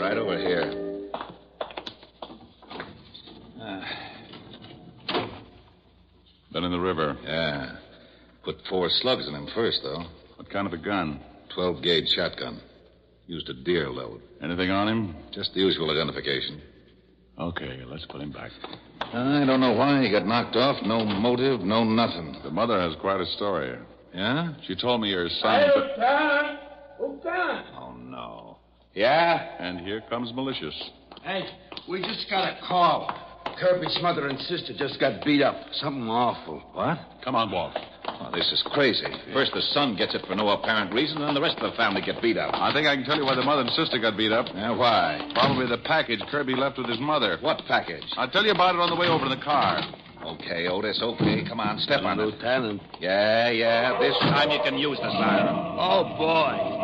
right over here. Been in the river. Yeah. Put 4 slugs in him first, though. What kind of a gun? 12-gauge shotgun. Used a deer load. Anything on him? Just the usual identification. Okay, let's put him back. I don't know why he got knocked off. No motive, no nothing. The mother has quite a story. Yeah? She told me her son... Hey, Lieutenant! Lieutenant! Oh, no. Yeah? And here comes Malicious. Hey, we just got a call. Kirby's mother and sister just got beat up. Something awful. What? Come on, Walt. Oh, this is crazy. First the son gets it for no apparent reason, and then the rest of the family get beat up. I think I can tell you why the mother and sister got beat up. Yeah, why? Probably the package Kirby left with his mother. What package? I'll tell you about it on the way over in the car. Okay, Otis, okay. Come on, step on it. Lieutenant. Yeah. This time you can use the siren. Oh, boy.